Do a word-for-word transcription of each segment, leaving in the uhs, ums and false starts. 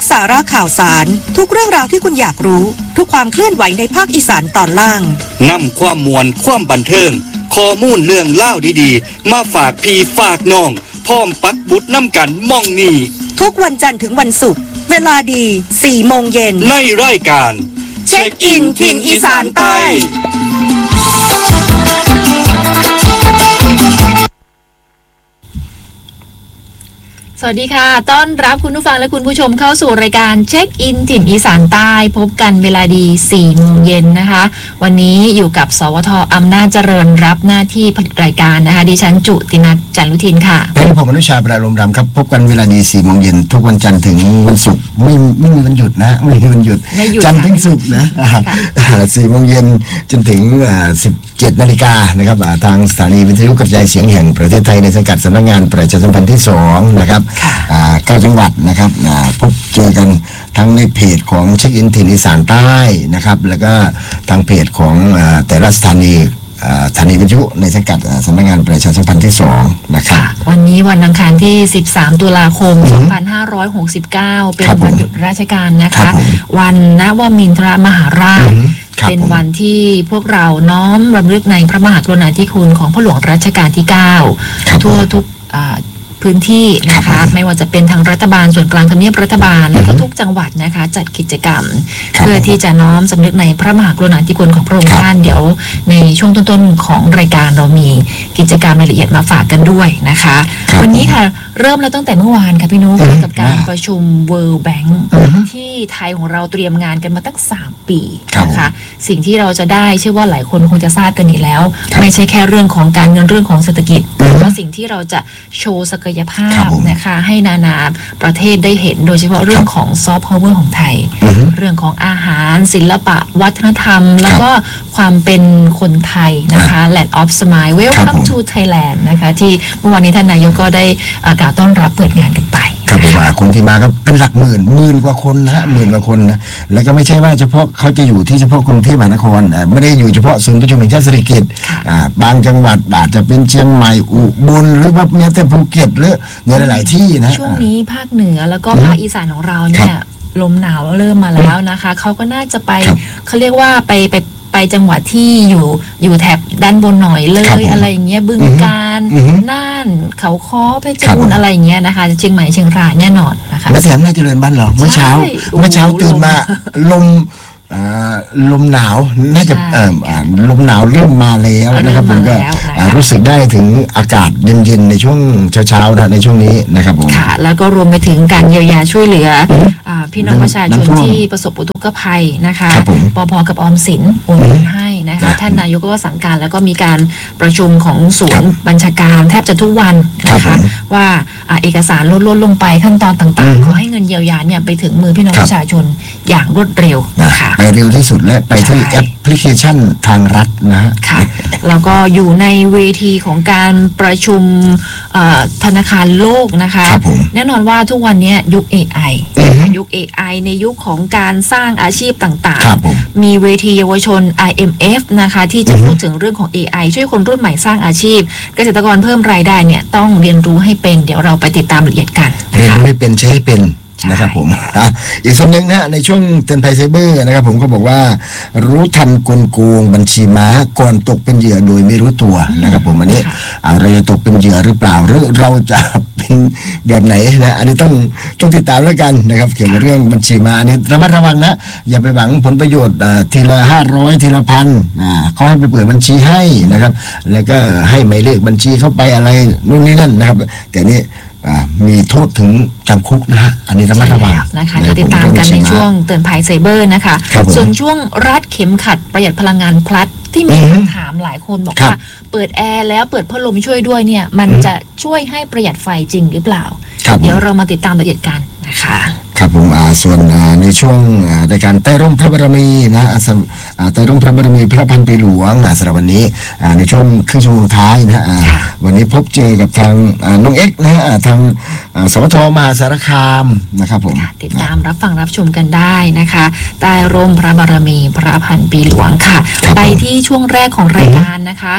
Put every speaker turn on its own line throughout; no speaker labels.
สาระข่าวสารทุกเรื่องราวที่คุณอยากรู้ทุกความเคลื่อนไหวในภาคอีสานตอนล่าง
นำความมวลความบันเทิงข้อมูลเรื่องเล่าดีๆมาฝากพี่ฝากน้องพร้อมปักบุตรน้ำกันม่องนี่
ทุกวันจันทร์ถึงวันศุกร์เวลาดีสี่โมงเย็น
ในรายการ
เช็คอินถิ่นอีสานใต้
สวัสดีค่ะต้อนรับคุณผู้ฟังและคุณผู้ชมเข้าสู่รายการเช็คอินถิ่นอีสานใต้พบกันเวลาดีสี่โมงเย็นนะคะวันนี้อยู่กับสวท.อำนาจเจริญรับหน้าที่ผลิตรายการนะคะดิฉันจุตินัทจันทร์ลุทินค่ะ
และผมอนุชาปราลมรำครับพบกันเวลาดีสี่โมงเย็นทุกวันจันทร์ถึงวันศุกร์ไม่ไม่มีวันหยุดนะไม่มีวันหยุดจันทร์ถึงศุกร์นะสี่โมงเย็นจนถึงสิบเจ็ดนาฬิกานะครับทางสถานีวิทยุกระจายเสียงแห่งประเทศไทยในสังกัดสำนักงานประชาสัมพันธ์ที่สองนะครับเก้าจังหวัดนะครับพบเจอกันทั้งในเพจของเช็คอินถิ่นอีสานใต้นะครับแล้วก็ทางเพจของแต่ละสถานีสถานีวิทยุในสังกัดสำนักงานประชาสัมพันธ์ที่สองนะครับ
วันนี้วันอังคารที่สิบสามตุลาคมสองพันห้าร้อยหกสิบเก้าเป็นวันหยุดราชการนะคะวันนวมินทรมหาราชเป็นวันที่พวกเราน้อมรำลึกในพระมหากรุณาธิคุณของพระหลวงรัชกาลที่เก้าทั่วทุกพื้นที่นะคะไม่ว่าจะเป็นทางรัฐบาลส่วนกลางทำเนียบรัฐบาลและก็ทุกจังหวัดนะคะจัดกิจกรรมเพื่อที่จะน้อมสำนึกในพระมหากรุณาธิคุณของพระองค์ท่านเดี๋ยวในช่วงต้นๆของรายการเรามีกิจกรรมรายละเอียดมาฝากกันด้วยนะคะวันนี้ค่ะเริ่มแล้วตั้งแต่เมื่อวานค่ะพี่นุ๊กกับการประชุม World Bank ที่ไทยของเราเตรียมงานกันมาตั้งสามปีนะคะสิ่งที่เราจะได้เชื่อว่าหลายคนคงจะทราบกันอยู่แล้วไม่ใช่แค่เรื่องของการเงินเรื่องของเศรษฐกิจแต่ว่าสิ่งที่เราจะโชว์ศักยภาพนะคะให้นานาประเทศได้เห็นโดยเฉพาะเรื่องของซอฟต์พาวเวอร์ของไทยเรื่องของอาหารศิลปะวัฒนธรรมแล้วก็ความเป็นคนไทยนะคะ Land of Smile Welcome to Thailand นะคะที่เมื่อวานนี้ท่านนายกก็ได้กล่าวต้อนรับเปิดงานกันไป
ครับผมคนที่มาก็เป็นหลักหมื่นหมื่นกว่าคนนะฮะหมื่นกว่าคนนะแล้วก็ไม่ใช่ว่าเฉพาะเขาจะอยู่ที่เฉพาะกรุงเทพมหานครไม่ได้อยู่เฉพาะศูนย์ประชุมแห่งชาติเศรษฐกิจบางจังหวัดอาจจะเป็นเชียงใหม่อุบลหรือว่าแม้แต่ภูเก็ตหรือในหลายๆที่นะ
ช่วงนี้ภาคเหนือแล้วก็ภาคอีสานของเราเนี่ยลมหนาวเริ่มมาแล้วนะคะเขาก็น่าจะไปเขาเรียกว่าไปไปไปจังหวัดที่อยู่อยู่แถบด้านบนหน่อยเลยอะไรอย่างเงี้ยบึงกาฬน่านเขาค้อเพชรบูรณ์อะไรอย่างเงี้ยนะคะเชียงใหม่เชียงรายแน่นอนนะคะ
แล้วแถมน่าเจริญบ้านเหรอเมื่อเช้าเมื่อเช้าตื่นมาลมลมหนาวน่าจะลมหนาวเริ่มมาแล้วนะครับผมก็รู้สึกได้ถึงอากาศเย็นๆในช่วงเช้าๆนะในช่วงนี้นะครับผม
ค่ะแล้วก็รวมไปถึงการเยียวยาช่วยเหลือพี่น้องประชาชนที่ประสบอุทกภัยนะคะปภกับออมสินโอนเงินให้นะคะท่านนายกก็สั่งการแล้วก็มีการประชุมของศูนย์บัญชาการแทบจะทุกวันนะคะว่าเอกสารลดลดลงไปขั้นตอนต่างๆขอให้เงินเยียวยาเนี่ยไปถึงมือพี่น้องประชาชนอย่างรวดเร็วนะคะ
ไปเร็วที่สุดและไปที่แอปพลิเคชันทางรัฐนะ
ค่ะแล้วก็อยู่ในเวทีของการประชุมธนาคารโลกนะคะแน่นอนว่าทุกวันนี้ยุค เอ ไอ ยุค เอ ไอ ในยุคของการสร้างอาชีพต่างๆมีเวทีเยาวชน ไอ เอ็ม เอฟ นะคะที่จะพูดถึงเรื่องของ เอ ไอ ช่วยคนรุ่นใหม่สร้างอาชีพเกษตรกรเพิ่มรายได้เนี่ยต้องเรียนรู้ให้เป็นเดี๋ยวเราไปติดตามรายละเอียดกัน
เรียนไม่เป็นใช้ให้เป็นนะครับผมอีกส่วนหนึ่งนะในช่วงเตือนภัยไซเบอร์นะครับผมก็บอกว่ารู้ทันกลโกงบัญชีม้าก่อนตกเป็นเหยื่อโดยไม่รู้ตัวนะครับผมอันนี้เราจะตกเป็นเหยื่อหรือเปล่าหรือเราจะเป็นแบบไหนนะอันนี้ต้องต้องติดตามแล้วกันนะครับเกี่ยวกับเรื่องบัญชีม้าอันนี้ระมัดระวังนะอย่าไปหวังผลประโยชน์ทีละห้าร้อยทีละพันเขาให้ไปเปิดบัญชีให้นะครับแล้วก็ให้หมายเลขบัญชีเข้าไปอะไรนู่นนี่นั่นนะครับแต่นี่มีโทษถึงจำคุกนะฮะอันนี้ระมัดระวัง
นะคะติดตามกันในช่วงเตือนภัยไซเบอร์นะคะส่วนช่วงรัดเข็มขัดประหยัดพลังงานพลัดที่มีคำถามหลายคนบอกว่าเปิดแอร์แล้วเปิดพัดลมช่วยด้วยเนี่ยมันจะช่วยให้ประหยัดไฟจริงหรือเปล่าเดี๋ยวเรามาติดตามรายละเอียดกันนะคะ
ครับผมส่วนในช่วงในการใต้ร่มพระบารมีนะใต้ร่มพระบารมีพระพันปีหลวงสำหรับวันนี้ในช่วงครึ่งชั่วโมงท้ายนะวันนี้พบเจอกับทางน้องเอ็กนะฮะทางสวท.มหาสารคามนะครับผม
ติดตามรับฟังรับชมกันได้นะคะใต้ร่มพระบารมีพระพันปีหลวงค่ะไปที่ช่วงแรกของรายการนะคะ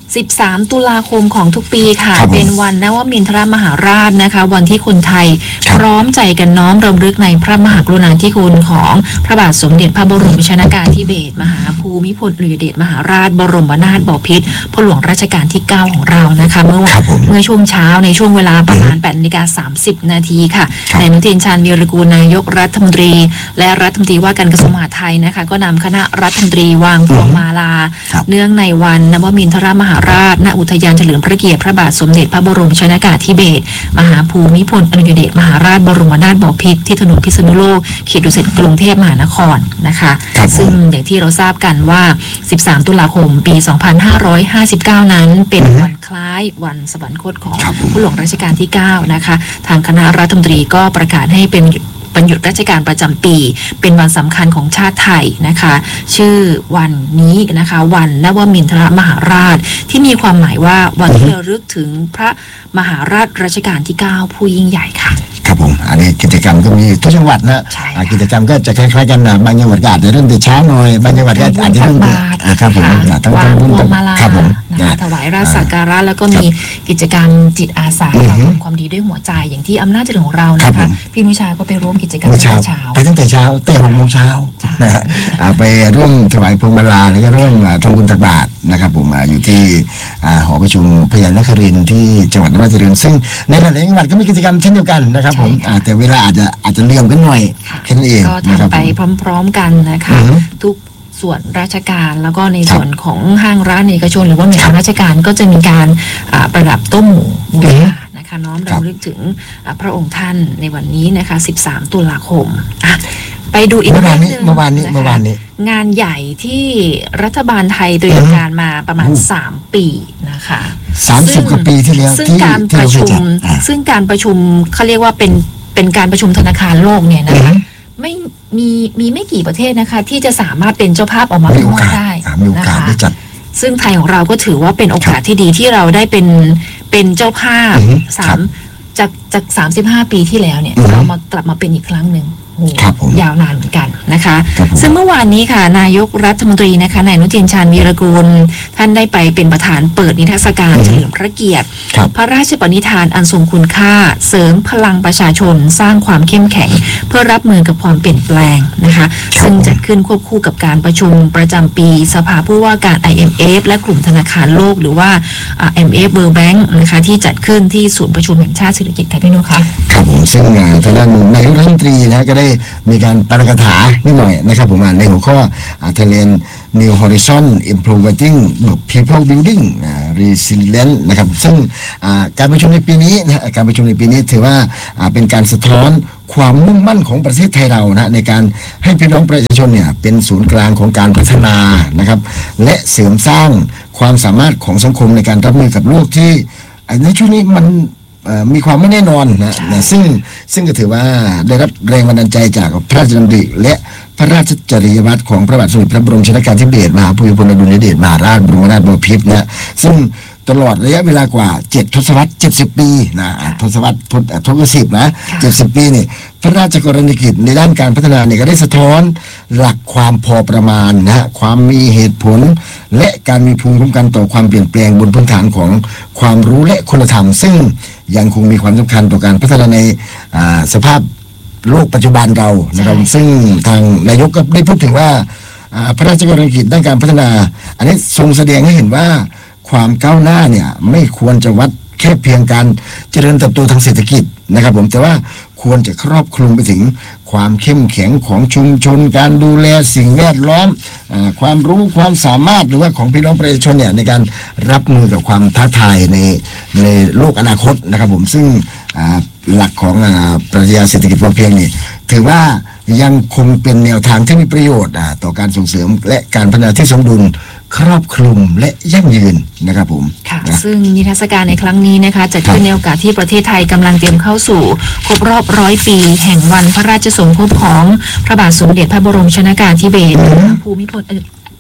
สิบสาม ตุลาคมของทุกปีค่ะเป็นวันนวมินทรมหาราชนะคะวันที่คนไทยพร้อมใจกันน้อมรำลึกในพระมหากรุณาธิคุณของพระบาทสมเด็จพระบรมชนกาธิเบศรมหาภูมิพลอดุลยเดชมหาราชบรมนาถบพิตรพระหลวงรัชกาลที่เก้าของเรานะคะเมื่อวันเมื่อช่วงเช้าในช่วงเวลาประมาณ แปดนาฬิกาสามสิบ นาทีค่ะนายอนุทินชาญวีรกูลนายกรัฐมนตรีและรัฐมนตรีว่าการกระทรวงมหาดไทยนะคะก็นำคณะรัฐมนตรีวางพวงมาลาเนื่องในวันนวมินทรมหาราชณอุทยานเฉลิมพระเกียรติพระบาทสมเด็จพระบรมชนกาธิเบศรมหาภูมิพลอดุลยเดชมหาราชบรมนาถบพิตรที่ถนนพิษณุโลกเขตดุสิตกรุงเทพมหานครนะคะซึ่งอย่างที่เราทราบกันว่าสิบสาม ตุลาคมปี สองพันห้าร้อยห้าสิบเก้า นั้นเป็นวันคล้ายวันสวรรคตของพระหลวงรัชกาลที่เก้านะคะทางคณะรัฐมนตรีก็ประกาศให้เป็นวันหยุดราชการประจำปีเป็นวันสำคัญของชาติไทยนะคะชื่อวันนี้นะคะวันนวมินทรมหาราชที่มีความหมายว่าวันที่ระลึกถึงพระมหาราชรัชกาลที่เก้าผู้ยิ่งใหญ่ค่ะ
ครับผมอันนี้กิจกรรมก็มีทุกจังหวัดนะกิจกรรมก็จะคล้ายๆกันนะบางจังหวัดก็อาจจะเริ่มแต่เช้าหน่อยบางจังหวัดก็อาจจะเริ่ม
ครับผม
ทั้งทั้งทั้ง
ครับผมถวายราชสักการะแล้วก็มีกิจกรรมจิตอาสาทำความดีด้วยหัวใจอย่างที่อำนาจเจริญของเรานะคะพี่นุชาก็ไปร่วมกิจกรรมเช้า
ไปตั้งแต่เช้าแต่หกโมงเช้านะฮะไปร่วมถวายพวงมาลาแล้วก็ร่วมทำบุญตักบาตรนะครับผมอยู่ที่หอประชุมพญานครินทร์ที่จังหวัดอำนาจเจริญซึ่งในหลายๆจังหวัดก็มีกิจกรรมเช่นเดียวกันนะครับผมแต่เวลาอาจจะอาจจะเลื่อนกันหน่อยแค่นั้นเอง
ก็ทำไปพร้อมๆกันนะคะทุกส่วนราชการแล้วก็ในส่วนของห้างร้านเอกชนหรือว่าหน่วยงานราชการก็จะมีการประดับต้มหมูบูชานะคะน้อมรำลึกถึงพระองค์ท่านในวันนี้นะคะสิบสาม ตุลาคมไปดูอีกเรื่องนึง
เมื่อวานนี้เมื่อวานนี้
งานใหญ่ที่รัฐบาลไทยเตรียมการมาประมาณสามปีนะคะ
สามสิบกว่าปีที่แล้ว
ซึ่งการประชุมซึ่งการประชุมเขาเรียกว่าเป็นเป็นการประชุมธนาคารโลกเนี่ยนะคะไม่มีมีไม่กี่ประเทศนะคะที่จะสามารถเป็นเจ้าภาพออกมาร่วมได้นะคะซึ่งไทยของเราก็ถือว่าเป็นโอกาสที่ดีที่เราได้เป็นเป็นเจ้าภาพสามจากจากสามสิบห้าปีที่แล้วเนี่ยเรามากลับมาเป็นอีกครั้งหนึ่งยาวนานเหมือนกันนะคะซึ่งเมื่อวานนี้ค่ะนายกรัฐมนตรีนะคะนายอนุทินชาญวีรกูลท่านได้ไปเป็นประธานเปิดนิทรรศการเฉลิมพระเกียรติพระราชปณิธานอันทรงคุณค่าเสริมพลังประชาชนสร้างความเข้มแข็งเพื่อรับมือกับความเปลี่ยนแปลงนะคะซึ่งจัดขึ้นควบคู่กับการประชุมประจำปีสภาผู้ว่าการ ไอ เอ็ม เอฟ และกลุ่มธนาคารโลกหรือว่า ไอ เอ็ม เอฟ World Bank นะคะที่จัดขึ้นที่ศูนย์ประชุมแห่งชาติเศรษฐกิจไทยพี่นุชค่ะ
ครับผมซึ่งทางด้านนายกรัฐมนตรีนะก็ได้มีการปาฐกถานิดหน่อยนะครับผมในหัวข้อ Thailand New Horizon Improving People Building Resilience นะครับซึ่งการประชุมในปีนี้นะการประชุมในปีนี้ถือว่าเป็นการสะท้อนความมุ่งมั่นของประเทศไทยเรานะในการให้พี่น้องประชาชนเนี่ยเป็นศูนย์กลางของการพัฒนานะครับและเสริมสร้างความสามารถของสังคมในการรับมือกับโลกที่ในช่วงนี้มันมีความไม่แน่นอนนะนะซึ่งซึ่งก็ถือว่าได้รับแรงบันดาลใจจากพระราชดำริและพระราชจริยวัตรของพระบาทสมเด็จพระบรมชนกาธิเบศรมหาภูมิพลอดุลยเดชมหาราชบรมนาถบพิตรนะซึ่งตลอดระยะเวลากว่าเจ็ดทศวรรษเจ็ดสิบปีนะทศวรรษพุทธทศสิบนะเจ็ดสิบปีนี่พระราชกรณียกิจในด้านการพัฒนาเนี่ยก็ได้สะท้อนหลักความพอประมาณนะความมีเหตุผลและการมีภูมิคุ้มกันต่อความเปลี่ยนแปลงบนพื้นฐานของความรู้และคุณธรรมซึ่งยังคงมีความสำคัญต่อการพัฒนาในสภาพโลกปัจจุบันเรานะครับซึ่งทางนายกก็ได้พูดถึงว่าพระราชกรณียกิจด้านการพัฒนาอันนี้ทรงแสดงให้เห็นว่าความก้าวหน้าเนี่ยไม่ควรจะวัดแค่เพียงการเจริญเติบโตทางเศรษฐกิจนะครับผมแต่ว่าควรจะครอบคลุมไปถึงความเข้มแข็งของชุมชนการดูแลสิ่งแวดล้อมความรู้ความสามารถหรือว่าของพี่น้องประชาชนเนี่ยในการรับมือกับความท้าทายในในโลกอนาคตนะครับผมซึ่งหลักของปรัชญาเศรษฐกิจพอเพียงนี่ถือว่ายังคงเป็นแนวทางที่มีประโยชน์ต่อการส่งเสริมและการพัฒนาที่สมดุลครอบคลุมและยั่งยืนนะครับผม
ค่ะซึ่งนิทรรศการในครั้งนี้นะคะจัดขึ้นในโอกาสที่ประเทศไทยกำลังเตรียมเข้าสู่ครบรอบร้อยปีแห่งวันพระราชสมภพของพระบาทสมเด็จพระบรมชนกาธิเบศรมหาภูมิพลอ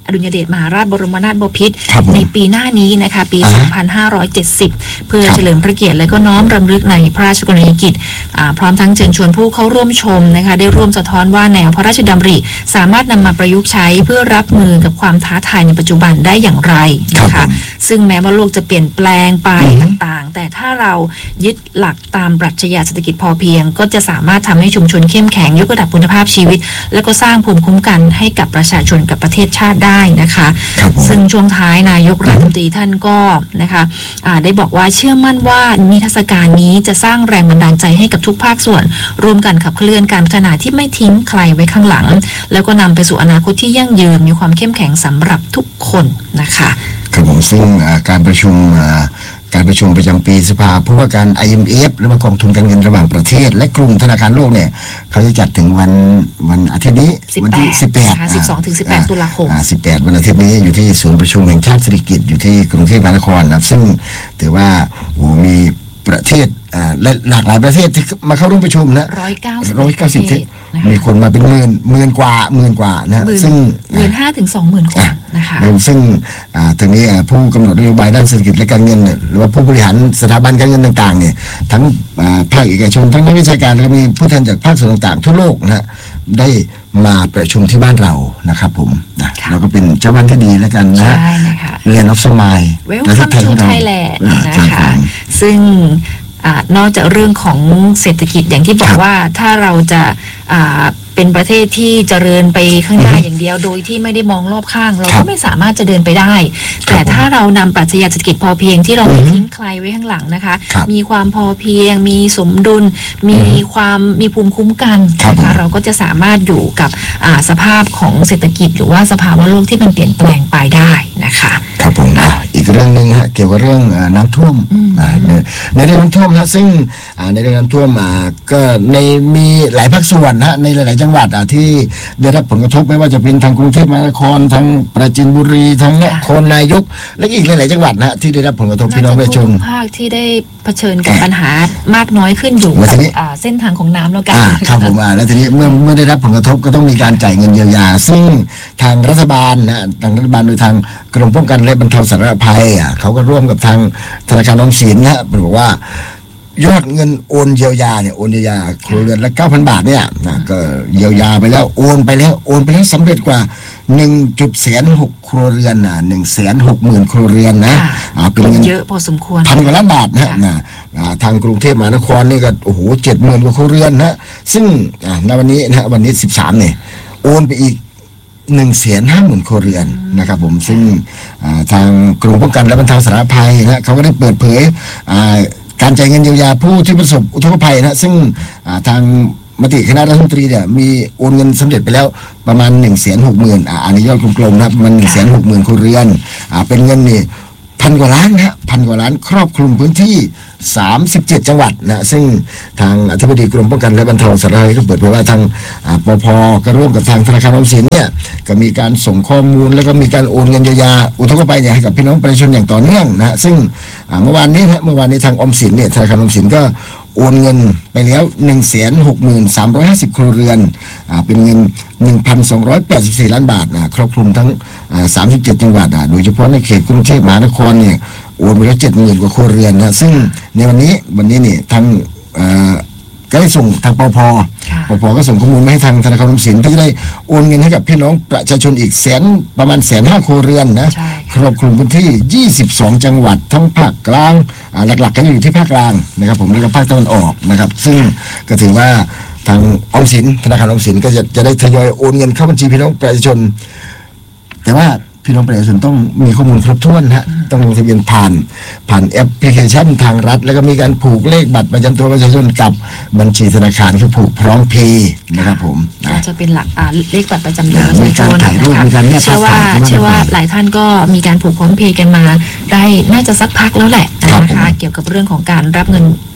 อดุลยเดชมหาราชบรมนาถบพิตร
ครับผม
ในปีหน้านี้นะคะปี
อ่า
สองพันห้าร้อยเจ็ดสิบ เพื่อ
ครับ
เฉลิมพระเกียรติและก็น้อมรำลึกในพระราชกรณียกิจอ่าพร้อมทั้งเชิญชวนผู้เข้าร่วมชมนะคะได้ร่วมสะท้อนว่าแนวพระราชดำริสามารถนำมาประยุกต์ใช้เพื่อรับมือกับความท้าทายในปัจจุบันได้อย่างไรนะ
ครั
คะ
บผม
ซึ่งแม้ว่าโลกจะเปลี่ยนแปลงไป
อือฮึ
ต่างๆ แต่ถ้าเรายึดหลักตามปรัชญาเศรษฐกิจพอเพียง ก็จะสามารถทำให้ชุมชนเข้มแข็งยกระดับคุณภาพชีวิต แล้วก็สร้างภูมิคุ้มกันให้กับประชาชนกับประเทศชาติได้นะคะ
ครับผม
ซึ่งช่วงท้ายนายกรัฐมนตรีท่านก็นะคะอ่าได้บอกว่าเชื่อมั่นว่านิทรรศการนี้จะสร้างแรงบันดาลใจให้กับทุกภาคส่วนร่วมกันขับเคลื่อนการพัฒนาที่ไม่ทิ้งใครไว้ข้างหลัง แล้วก็นำไปสู่อนาคตที่ยั่งยืนมีความเข้มแข็งสำหรับทุกคนนะคะ
ครับผมซึ่งอ่าการประชุมอ่าการประชุมประจำปีสภาผู้ว่าการ ไอ เอ็ม เอฟ หรือว่ากองทุนการเงินระหว่างประเทศ และกลุ่มธนาคารโลกเนี่ยเขาจะจัดถึงวันวันอาทิตย์นี้
สิบแปด
วัที่สิบแปด
นะคะสิบสองถึงสิบแปดตุลาคม
อ่สิบแปดวันอาทิตย์นี้อยู่ที่ศูนย์ประชุมแห่งชาติสิริกิติ์อยู่ที่กรุงเทพมหานครนะครับซึ่งถือว่าโอ้มีประเทศอ่าและหลากหลายประเทศที่มาเข้าร่วมประชุมนะ
ร้อยเก้าสิบ
ร้อยเก้าสิบ
ประเทศนะคะ
มีคนมาเป็นหมื่นหมื่นกว่าหมื่นกว่านะ
หมื่น
ซึ่ง
หมื่นห้าถึงสองหมื่นคนนะคะ
ซึ่งอ่าตรงนี้อ่าผู้กำหนดนโยบายด้านเศรษฐกิจและการเงินเนี่ยหรือว่าผู้บริหารสถาบันการเงินต่างๆเนี่ยทั้งอ่าภาคเอกชนทั้งนักวิชาการแล้วก็มีผู้แทนจากภาคส่วนต่างๆทั่วโลกนะฮะได้มาประชุมที่บ้านเรานะครับผมนะ
ค่ะ
เราก็เป็นเจ้าบ้านที่ดีแล้วกันนะฮะ
ใช่นะคะ
เรียนออฟสมาย
Welcome to Thailand นะคะ ซึ่งอานอกจากเรื่องของเศรษฐกิจอย่างที่บอกว่าถ้าเราจะอ่าเป็นประเทศที่เจริญไปข้างหน้าอย่างเดียว โดยที่ไม่ได้มองรอบข้าง เราก็ไม่สามารถจะเดินไปได้ แต่ถ้าเรานำปรัชญาเศรษฐกิจพอเพียงที่เราไม่ทิ้งใครไว้ข้างหลังนะคะ มีความพอเพียง มีสมดุล มีความมีภูมิคุ้มกันนะคะเราก็จะสามารถอยู่กับอ่าสภาพของเศรษฐกิจหรือว่าสภาวะโลกที่มันเปลี่ยนแปลงไปได้นะคะ
ครับผมอ่ะอีกเรื่องหนึ่งฮะเกี่ยวกับเรื่องอ่าน้ำท่วมอ่าในในเรื่องน้ำท่วมฮะซึ่งอ่าในเรื่องน้ำท่วมอ่าก็ในมีหลายภาคส่วนฮะในหลายๆจังหวัดอ่ะที่ได้รับผลกระทบไม่ว่าจะเป็นทางกรุงเทพมหานครทั้งปราจีนบุรีทั้งนครนายกและอีกหลายๆจังหวัดนะฮะที่ได้รับผลกระทบพี่น้องประชาชน
ภาคที่ได้เผชิญกับปัญหามากน้อยขึ้นอยู่
มา
กั
ที
บ
นี้
อ่าเส้นทางของน้ำแล้วกัน
อ่าครับผมอ่าแล้วทีนี้เมื่อเมื่อได้รับผลกระทบก็ต้องมีการจ่ายเงินเยียวยา ซึ่งทางรัฐบาลนะทางรัฐบาลโดยทางกรมป้องกันและบรรเทาสาธารณภัยอ่ะเขาก็ร่วมกับทางธนาคารออมสินนะบอกว่ายอดเงินโอนเยียวยาเนี่ยโอนเยียวยาครัวเรือนละเก้าพันบาทเนี่ยนะก็เยียวยาไปแล้วโอนไปแล้วโอนไปแล้วสำเร็จกว่าหนึ่งจุดแสนหกครัวเรือนนะหนึ่งแสนหกหมื่นครัวเรือนนะ
ค่ะ
อ่าเป็นเงิน
เยอะพอสมควร
พันกว่าล้านบาทนะ
ค่ะ
นะอ่าทางกรุงเทพมหานครนี่ก็โอ้โหเจ็ดหมื่นกว่าครัวเรือนนะซึ่งอ่าในวันนี้นะวันนี้สิบสามเนี่ยโอนไปอีกหนึ่งแสนห้าหมื่นครัวเรือนนะครับผมซึ่งอ่าทางกรมป้องกันและบรรเทาสาธารณภัยนะเขาก็ได้เปิดเผยอ่าการจ่ายเงินเยียวยาผู้ที่ประสบอุทกภัยนะซึ่งอ่าทางมติคณะรัฐมนตรีเนี่ยมีโอนเงินสำเร็จไปแล้วประมาณหนึ่งแสนหกหมื่นอ่าอันนี้ยอดกลมๆนะประมาณหนึ่งแสนหกหมื่นครัวเรือนอ่าเป็นเงินนี่ พันกว่าล้านนะฮะพันกว่าล้านครอบคลุมพื้นที่สามสิบเจ็ดจังหวัดนะซึ่งทางอธิบดีกรมป้องกันและบรรเทาสาธารณภัยก็เปิดเผยว่าทางอ่าปภก็ร่วมกับทางธนาคารออมสินเนี่ยก็มีการส่งข้อมูลแล้วก็มีการโอนเงินเยียวยาอุทกภัยเนี่ยให้กับพี่น้องประชาชนอย่างต่อเนื่องนะฮะซึ่งอ่าเมื่อวานนี้นะเมื่อวานนี้ทางออมสินเนี่ยธนาคารออมสินก็โอนเงินไปแล้ว หนึ่งแสนหกหมื่นสามร้อยห้าสิบ ครัวเรือนอ่าเป็นเงิน หนึ่งพันสองร้อยแปดสิบสี่ ล้านบาทนะครอบคลุมทั้งอ่าสามสิบเจ็ดจังหวัดอ่ะโดยเฉพาะในเขตกรุงเทพมหานครเนี่ยโอนไปแล้ว เจ็ดหมื่น กว่าครัวเรือนนะซึ่งในวันนี้วันนี้เนี่ยทางอ่าก็ได้ส่งทางปภ
ค่ะ
ปภก็ส่งข้อมูลมาให้ทางธนาคารออมสินที่ได้โอนเงินให้กับพี่น้องประชาชนอีกแสนประมาณแสนห้าครัวเรือนนะ
ใช่
ครอบคลุมพื้นที่ ยี่สิบสอง จังหวัดทั้งภาคกลางอ่าหลักๆก็อยู่ที่ภาคกลางนะครับผมแล้วก็ภาคตะวันออกนะครับซึ่งก็ถือว่าทางออมสินธนาคารออมสินก็จะจะได้ทยอยโอนเงินเข้าบัญชีพี่น้องประชาชนแต่ว่าพี่น้องประชาชนต้องมีข้อมูลครบถ้วนฮะต้องลงทะเบียนผ่านผ่านแอปพลิเคชันทางรัฐแล้วก็มีการผูกเลขบัตรประจำตัวประชาชนกับบัญชีธนาคารคือผูกพร้อมเพย์นะครับผม
ก็
นะ
จะเป็นหลักอ่าเลขบัตรประจำตัวประ
มี
ชาช
การ
น
ถ่ายรูป
นะคะ
มีการแนบ
เชื่อว่า
ภาพถ่าย
เชื่อว่า
ขึ้นมา
หลายท่านก็มีการผูกพร้อมเพย์กันมาได้น่าจะสักพักแล้วแหละ
ครับ
นะ
ผม
คะเกี่ยวกับเรื่องของการรับเงิน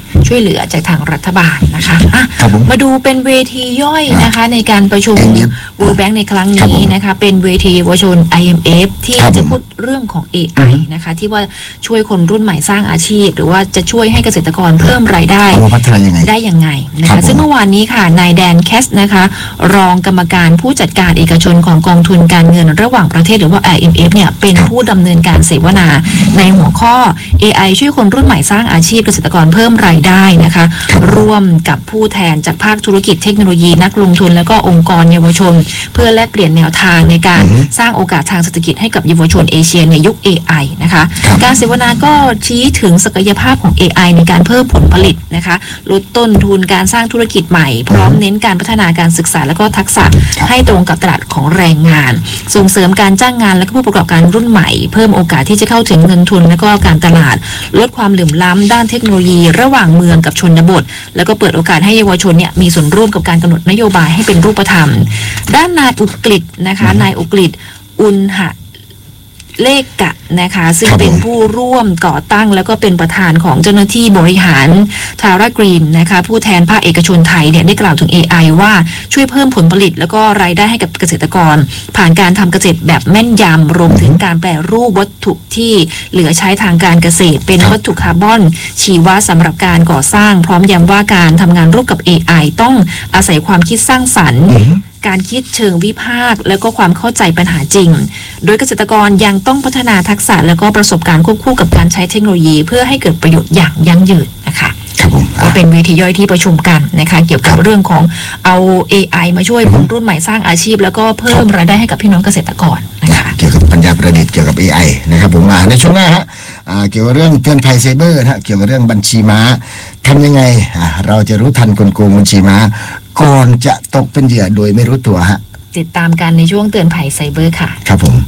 ช่วยเหลือจากทางรัฐบาลนะคะอ่ะ
ครับผม
มาดูเป็นเวทีย่อยนะคะในการประชุม World Bank ในครั้งนี้นะคะเป็นเวทีเยาวชน ไอ เอ็ม เอฟ ที่
ครับ
จะพูดเรื่องของ เอ ไอ นะคะที่ว่าช่วยคนรุ่นใหม่สร้างอาชีพ หรือว่าจะช่วยให้เกษตรกรเพิ่มรายได้
เอามาพัฒนายังไง
ได้ยังไงนะ
ครั
คะ
บผม
ซึ่งเมื่อวานนี้ค่ะนายแดนแคสนะคะ รองกรรมการผู้จัดการเอกชนของกองทุนการเงินระหว่างประเทศหรือว่า ไอ เอ็ม เอฟ เนี่ยเป็นผู้ดำเนินการเสวนาในหัวข้อ เอ ไอ ช่วยคนรุ่นใหม่สร้างอาชีพเกษตรกรเพิ่มรายได้นะคะร่วมกับผู้แทนจากภาคธุรกิจเทคโนโลยีนักลงทุนแล้วก็องค์กรเยาวชน เพื่อแลกเปลี่ยนแนวทางในการสร้างโอกาสทางเศรษฐกิจให้กับเยาวชนเอเชียในยุค เอ ไอ นะคะการเสวนาก็ชี้ถึงศักยภาพของ เอ ไอ ในการเพิ่มผลผลิตนะคะลดต้นทุนการสร้างธุรกิจใหม่พร้อมเน้นการพัฒนาการศึกษาและก็ทักษะให้ตรงกับตลาดของแรงงานส่งเสริมการจ้างงานและก็ผู้ประกอบการรุ่นใหม่เพิ่มโอกาสที่จะเข้าถึงเงินทุนและก็การตลาดลดความเหลื่อมล้ำด้านเทคโนโลยีระหว่างเมืองกับชนบทแล้วก็เปิดโอกาสให้เยาวชนเนี่ยมีส่วนร่วมกับการกำหนดนโยบายให้เป็นรูปธรรมด้านนายอุกฤษนะคะนายอุกฤษอุณหะเลขกะนะคะซึ่งเป็นผู้ร่วมก่อตั้งแล้วก็เป็นประธานของเจ้าหน้าที่บริหารทารากรีนนะคะผู้แทนภาคเอกชนไทยเนี่ยได้กล่าวถึง เอ ไอ ว่าช่วยเพิ่มผลผลิตแล้วก็รายได้ให้กับเกษตรกรผ่านการทำเกษตรแบบแม่นยำรวมถึงการแปรรูปวัตถุที่เหลือใช้ทางการเกษตรเป็นวัตถุคาร์บอนชีวะสำหรับการก่อสร้างพร้อมย้ำว่าการทำงานร่วมกับ เอ ไอ ต้องอาศัยความคิดสร้างสรรค์การคิดเชิงวิพากษ์แล้วก็ความเข้าใจปัญหาจริงโดยเกษตรกรยังต้องพัฒนาทักษะแล้วก็ประสบการณ์ควบคู่กับการใช้เทคโนโลยีเพื่อให้เกิดประโยชน์อย่างยั่งยืนนะคะ
ครับผม
ก็เป็นเวทีย่อยที่ประชุมกันนะคะเกี่ยวกับเรื่องของเอา เอ ไอ มาช่วยคนรุ่นใหม่สร้างอาชีพแล้วก็เพิ่มรายได้ให้กับพี่น้องเกษตรกรนะคะ
เกี่ยวกับปัญญาประดิษฐ์เกี่ยวกับ เอ ไอ นะครับผมมาในช่วงหน้าฮะเกี่ยวกับเรื่องเตือนภัยไซเบอร์นะฮะเกี่ยวกับเรื่องบัญชีม้าทำยังไงเราจะรู้ทันกลโกงบัญชีม้าก่อนจะตกเป็นเหยื่อโดยไม่รู้ตัวฮะ
ติดตามกันในช่วงเตือนภัยไซเบอร์ค่ะ
ครับผม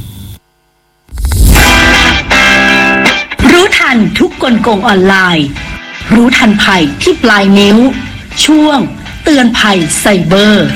รู้ทันทุกกลโกงออนไลน์รู้ทันภัยที่ปลายนิ้วช่วงเตือนภัยไซเบอร์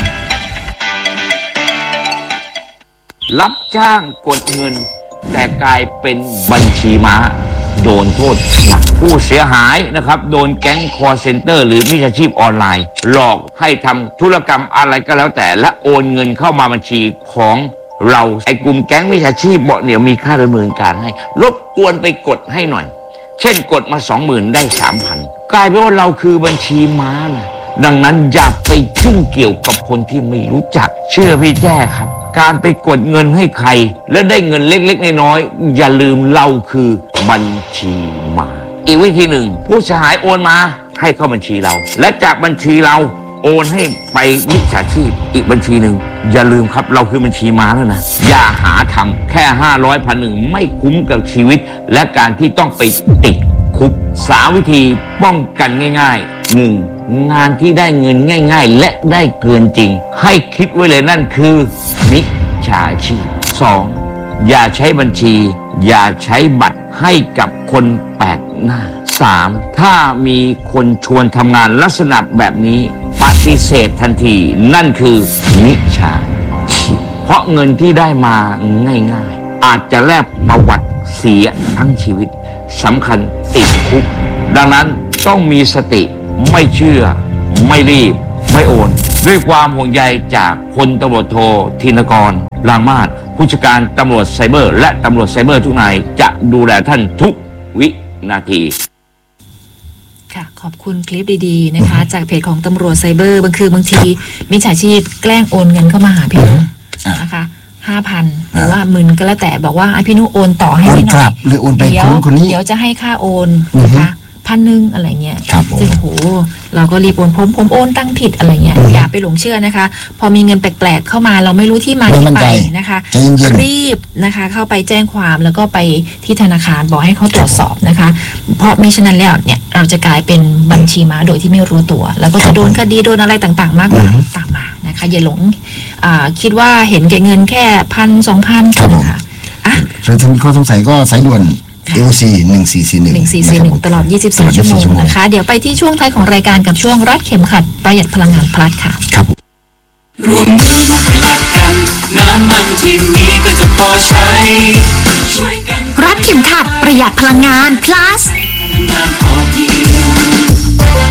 รับจ้างกดเงินแต่กลายเป็นบัญชีม้าโดนโทษหนักผู้เสียหายนะครับโดนแก๊งคอลเซ็นเตอร์หรือมิจฉาชีพออนไลน์หลอกให้ทำธุรกรรมอะไรก็แล้วแต่และโอนเงินเข้ามาบัญชีของเราไอ้กลุ่มแก๊งมิจฉาชีพบอกเดี๋ยวมีค่าดำเนินการให้รบกวนไปกดให้หน่อยเช่นกดมา สองหมื่น ได้ สามพัน กลายเป็นว่าเราคือบัญชีม้านะดังนั้นอย่าไปยุ่งเกี่ยวกับคนที่ไม่รู้จักเชื่อพี่แจ้ครับการไปกดเงินให้ใครแล้วได้เงินเล็กๆน้อยๆอย่าลืมเราคือบัญชีม้าอีกวิธีหนึ่งผู้เสียหายโอนมาให้เข้าบัญชีเราและจากบัญชีเราโอนให้ไปมิจฉาชีพอีกบัญชีหนึ่งอย่าลืมครับเราคือบัญชีม้าแล้วนะอย่าหาทำแค่ห้าร้อยพันหนึ่งไม่คุ้มกับชีวิตและการที่ต้องไปติดคุกสามวิธีป้องกันง่ายๆหนึ่งงานที่ได้เงินง่ายๆและได้เกินจริงให้คิดไว้เลยนั่นคือมิจฉาชีพสองอย่าใช้บัญชีอย่าใช้บัตรให้กับคนแปลกหน้าสามถ้ามีคนชวนทำงานลักษณะแบบนี้ปฏิเสธทันทีนั่นคือมิจฉาชีพเพราะเงินที่ได้มาง่ายๆอาจจะแลกประวัติเสียทั้งชีวิตสำคัญติดคุกดังนั้นต้องมีสติไม่เชื่อไม่รีบไม่โอนด้วยความห่วงใยจากพลตำรวจโทธินกรลางมาศผู้จัดการตำรวจไซเบอร์และตำรวจไซเบอร์ทุกนายจะดูแลท่านทุกวินาที
ค่ะขอบคุณคลิปดีๆนะคะจากเพจของตำรวจไซเบอร์บางคือบางทีมิจฉาชีพแกล้งโอนเงินเข้ามาหาพี่นุนะคะห้าพันหรือว่าหมื่นก็แล้วแต่บอกว่าพี่นุโอนต่อให้พี่หน่อย
หรือโอนไปคนคนนี้
เดี๋ยวจะให้ค่าโอนนะคะพันหนึ่งอะไรเงี้ยซึ่งโหเราก็รีบโอนผมผมโอนตั้งผิดอะไรเงี้ยอย่าไปหลงเชื่อนะคะพอมีเงินแปลกๆเข้ามาเราไม่รู้ที่มาที่ไปนะคะรีบนะคะเข้าไปแจ้งความแล้วก็ไปที่ธนาคารบอกให้เขาตรวจสอบนะคะเพราะมิฉะนั้นแล้วเนี่ยเราจะกลายเป็นบัญชีม้าโดยที่ไม่รู้ตัวแล้วก็จะโดนคดีโดนอะไรต่างๆมากมายตามมานะคะอย่าหลงคิดว่าเห็นแก่เงินแค่พันสองพันนะคะอ่ะ
ใครมีข้อสงสัยก็สายด่วนเอ โอ ซี หนึ่งสี่สี่หนึ่ง
หนึ่งสี่สี่หนึ่งตลอดยี่สิบสี่ชั่วโมงนะคะเดี๋ยวไปที่ช่วงท้ายของรายการกับช่วงรัดเข็มขัดประหยัดพลังงานพลัสค่ะ
ครับ
รวมมือมาพลัดกันน้ำมันที่มีก็จะพอใช้ช่วยกัน
รัดเข็มขัดประหยัดพลังงาน plus
น้ำพอเพียง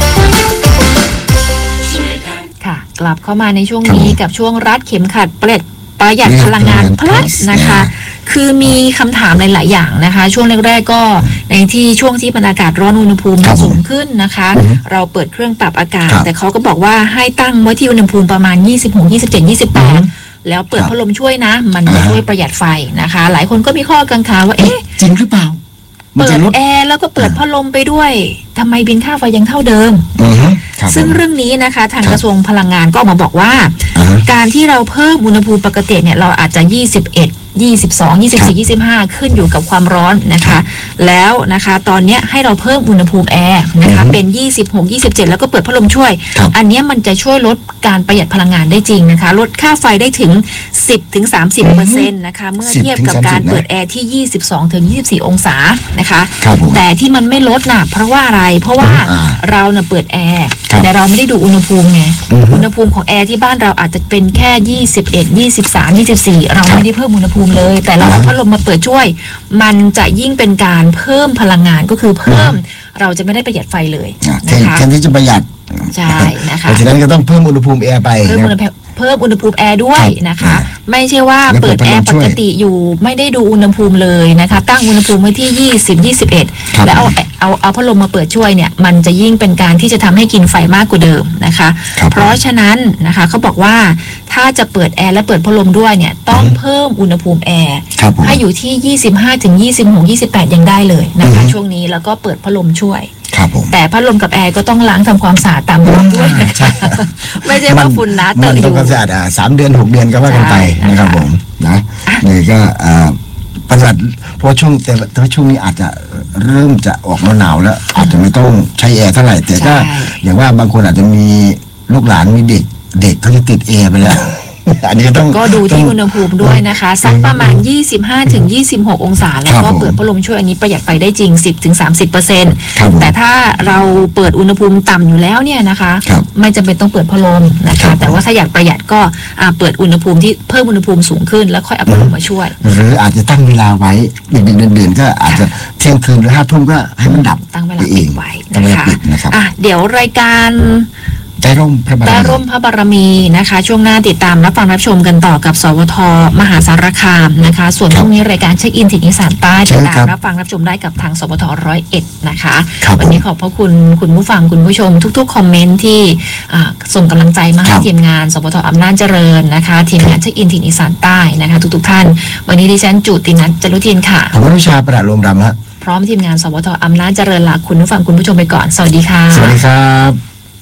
ลับเข้ามาในช่วงนี้กับช่วงรัดเข็มขัดประหยัดประหยัดพลังงาน plus นะคะคือมีคำถามหลายๆอย่างนะคะช่วงแรกๆก็ในที่ช่วงที่บรรยากาศร้อนอุณหภูมิสูงขึ้นนะคะเราเปิดเครื่องปรับอากาศแต่เขาก็บอกว่าให้ตั้งไว้ที่อุณหภูมิประมาณยี่สิบหก ยี่สิบเจ็ด ยี่สิบแปดแล้วเปิดพัดลมช่วยนะมันจะช่วยประหยัดไฟนะคะหลายคนก็มีข้อกังขาว่าเอ๊ะ
จริงหรือเปล่า
เปิดแอร์แล้วก็เปิดพัดลมไปด้วยทำไมบินค่าไฟยังเท่าเดิมซึ่งเรื่องนี้นะคะทางกระทรวงพลังงานก็ออกมาบอกว่าการที่เราเพิ่มอุณหภูมิปกติเนี่ยเราอาจจะยี่สิบเอ็ด ยี่สิบสอง ยี่สิบสี่ ยี่สิบห้าขึ้นอยู่กับความร้อนนะคะแล้วนะคะตอนนี้ให้เราเพิ่มอุณหภูมิแอร์นะคะเป็นยี่สิบหก ยี่สิบเจ็ดแล้วก็เปิดพัดลมช่วยอันนี้มันจะช่วยลดการประหยัดพลังงานได้จริงนะคะลดค่าไฟได้ถึง สิบถึงสามสิบเปอร์เซ็นต์ นะคะเมื่อเทียบกับการเปิดแอร์ที่ยี่สิบสองถึงยี่สิบสี่องศานะคะแต่ที่มันไม่ลดน่ะเพราะว่าอะไรเพราะว่าเราเน่ะเปิดแอร์แต่เราไม่ได้ดูอุณหภูมิไงอุณหภูมิของแอร์ที่บ้านเราอาจจะเป็นแค่ยี่สิบเอ็ด ยี่สิบสาม ยี่สิบสี่เราไม่ได้เพิ่มอุณหภูมิเลยแต่เราเอาพัดลมมาเปิดช่วยมันจะยิ่งเป็นการเพิ่มพลังงานก็คือเพิ่มเราจะไม่ได้ประหยัดไฟเลยนะคะ
แทนที่จะประหยัด
ใช่นะคะ
เพราะฉะนั้นก็ต้องเพิ่มอุณหภูมิแอร์ไป
เพิ่มอุณหภูมิเพิ่มอุณหภูมิแอร์ด้วยนะคะไม่ใช่ว่าเปิดแอร์ปกติอยู่ไม่ได้ดูอุณหภูมิเลยนะคะตั้งอุณหภูมิไว้ที่ยี่สิบ ยี่สิบเอ็ดแล้วเอาเอาเอาพัดลมมาเปิดช่วยเนี่ยมันจะยิ่งเป็นการที่จะทำให้กินไฟมากกว่าเดิมนะคะเพราะฉะนั้นนะคะเขาบอกว่าถ้าจะเปิดแอร์และเปิดพัดลมด้วยเนี่ยต้องเพิ่มอุณหภูมิแอร์ให้อยู่ที่ยี่สิบห้าถึงยี่สิบหก ยี่สิบแปดยังได้เลยนะคะช่วงนี้แล้วก็เปิดพัดลมช่วยแต่พัดลมกับแอร์ก็ต้องล้างทำความสะอาดตามรุ่นด้วยนะคะไม่ใช่ว่าฝุ่นนะเตอะอยู่
มันต้องความสะอาดอ่าสามเดือนหกเดือนก็ว่ากันไปนะครับผมนะนี่ก็อ่าประหยัดเพราะช่วงแต่แต่ช่วงนี้อาจจะเริ่มจะออกหนาวแล้วอาจจะไม่ต้องใช้แอร์เท่าไหร่แต่ก็อย่างว่าบางคนอาจจะมีลูกหลานมีเด็กเด็กเขาจะติดแอร์ไปแล้วอันนี้ต้อง
ก็ดูที่อุณหภูมิด้วยนะคะสักประมาณยี่สิบห้าถึงยี่สิบหกองศาแล้วก็เปิดพัดลมช่วยอันนี้ประหยัดไฟได้จริง สิบถึงสามสิบเปอร์เซ็นต์ แต่ถ้าเราเปิดอุณหภูมิต่ำอยู่แล้วเนี่ยนะคะไม่จำเป็นต้องเปิดพัดลมนะคะแต่ว่าถ้าอยากประหยัดก็เปิดอุณหภูมิที่เพิ่มอุณหภูมิสูงขึ้นแล้วค่อยเอาพัดลมมาช่วย
หรืออาจจะตั้งเวลาไว้เดือนเดือนก็อาจจะเที่ยงคืนหรือห้าทุ่มก็ให้มันดับ
ตั้งเวลาปิดไว้นะคะอ่ะเดี๋ยวรายการ
ใต้ร่มพระบารมีใต้
ร่มพระบารมีนะคะช่วงหน้าติดตามรับฟังรับชมกันต่อกับสวทมหาสารคามนะคะส่วนพรุ่งนี้รายการเช็คอินถิ่นอีสานใต้ติดตามรับฟังรับชมได้กับทางสวทร้อยเอ็ดนะคะวันนี้ขอบพระคุณคุณผู้ฟังคุณผู้ชมทุกๆคอมเมนต์ที่ส่งกำลังใจมาให้ทีมงานสวทอำนาจเจริญนะคะทีมงานเช็คอินถิ่นอีสานใต้นะคะทุกๆท่านวันนี้ดิฉันจุตินัทจรุทินค่ะ
ผมวิชาประหลาดลมดำฮะ
พร้อมทีมงานสวทอำนาจเจริญลาคุณผู้ฟังคุณผู้ชมไปก่อนสวัสดีค่ะ
สวัสดีครับ